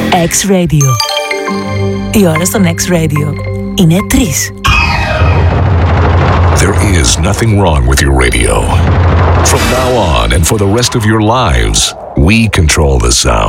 X-Radio. Η ώρα στον X-Radio είναι 3. There is nothing wrong with your radio. From now on and for the rest of your lives, we control the sound.